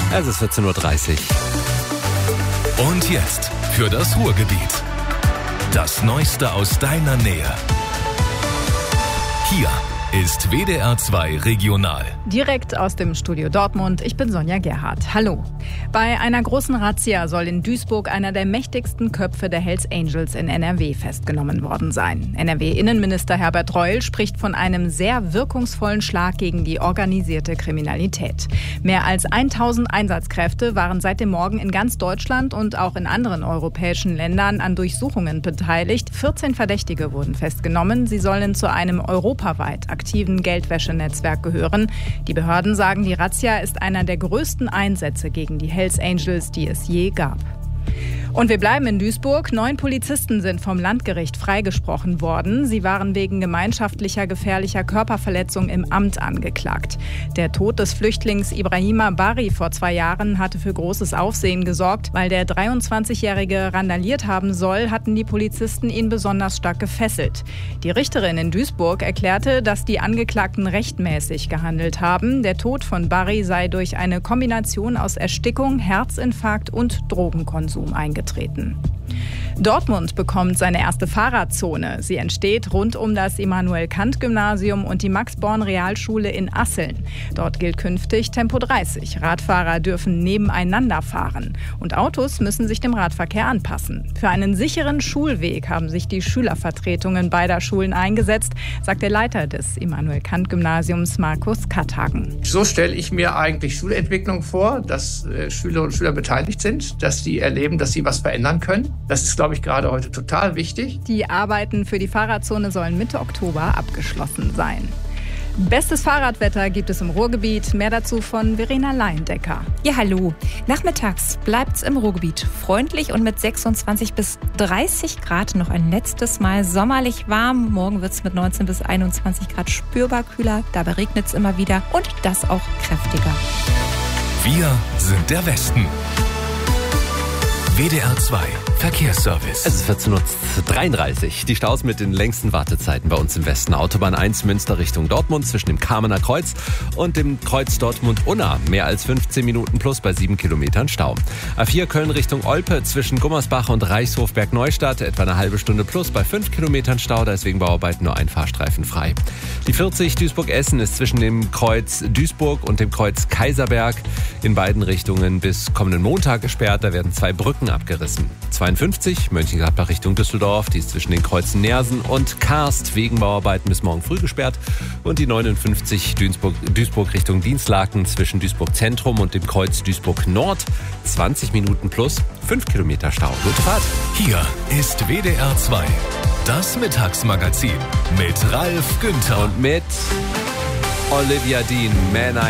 Es ist 14.30 Uhr. Und jetzt für das Ruhrgebiet. Das Neueste aus deiner Nähe. Hier ist WDR 2 Regional. Direkt aus dem Studio Dortmund. Ich bin Sonja Gerhardt. Hallo. Bei einer großen Razzia soll in Duisburg einer der mächtigsten Köpfe der Hells Angels in NRW festgenommen worden sein. NRW-Innenminister Herbert Reul spricht von einem sehr wirkungsvollen Schlag gegen die organisierte Kriminalität. Mehr als 1000 Einsatzkräfte waren seit dem Morgen in ganz Deutschland und auch in anderen europäischen Ländern an Durchsuchungen beteiligt. 14 Verdächtige wurden festgenommen. Sie sollen zu einem europaweit aktiven Geldwäschenetzwerk gehören. Die Behörden sagen, die Razzia ist einer der größten Einsätze gegen die Hells Angels, die es je gab. Und wir bleiben in Duisburg. 9 Polizisten sind vom Landgericht freigesprochen worden. Sie waren wegen gemeinschaftlicher gefährlicher Körperverletzung im Amt angeklagt. Der Tod des Flüchtlings Ibrahima Bari vor 2 Jahren hatte für großes Aufsehen gesorgt. Weil der 23-Jährige randaliert haben soll, hatten die Polizisten ihn besonders stark gefesselt. Die Richterin in Duisburg erklärte, dass die Angeklagten rechtmäßig gehandelt haben. Der Tod von Bari sei durch eine Kombination aus Erstickung, Herzinfarkt und Drogenkonsum eingetreten. Dortmund bekommt seine erste Fahrradzone. Sie entsteht rund um das Immanuel-Kant-Gymnasium und die Max-Born-Realschule in Asseln. Dort gilt künftig Tempo 30. Radfahrer dürfen nebeneinander fahren. Und Autos müssen sich dem Radverkehr anpassen. Für einen sicheren Schulweg haben sich die Schülervertretungen beider Schulen eingesetzt, sagt der Leiter des Immanuel-Kant-Gymnasiums Markus Katthagen. So stelle ich mir eigentlich Schulentwicklung vor, dass Schülerinnen und Schüler beteiligt sind, dass sie erleben, dass sie was verändern können. Das ist, glaube ich, gerade heute total wichtig. Die Arbeiten für die Fahrradzone sollen Mitte Oktober abgeschlossen sein. Bestes Fahrradwetter gibt es im Ruhrgebiet. Mehr dazu von Verena Leindecker. Ja, hallo. Nachmittags bleibt's im Ruhrgebiet freundlich und mit 26 bis 30 Grad noch ein letztes Mal sommerlich warm. Morgen wird's mit 19 bis 21 Grad spürbar kühler. Dabei regnet's immer wieder und das auch kräftiger. Wir sind der Westen. WDR 2 Verkehrsservice. Es ist 14.33 Uhr. Die Staus mit den längsten Wartezeiten bei uns im Westen. Autobahn 1 Münster Richtung Dortmund zwischen dem Kamener Kreuz und dem Kreuz Dortmund-Unna. Mehr als 15 Minuten plus bei 7 Kilometern Stau. A4 Köln Richtung Olpe zwischen Gummersbach und Reichshof-Bergneustadt. Etwa eine halbe Stunde plus bei 5 Kilometern Stau. Da ist wegen Bauarbeiten nur ein Fahrstreifen frei. Die 40 Duisburg-Essen ist zwischen dem Kreuz Duisburg und dem Kreuz Kaiserberg in beiden Richtungen bis kommenden Montag gesperrt. Da werden 2 Brücken abgerissen. 52 Mönchengladbach Richtung Düsseldorf, die ist zwischen den Kreuzen Neersen und Karst wegen Bauarbeiten bis morgen früh gesperrt. Und die 59 Duisburg Richtung Dienstlaken zwischen Duisburg Zentrum und dem Kreuz Duisburg Nord. 20 Minuten plus 5 Kilometer Stau. Gute Fahrt. Hier ist WDR 2, das Mittagsmagazin mit Ralf Günther Und mit Olivia Dean, Man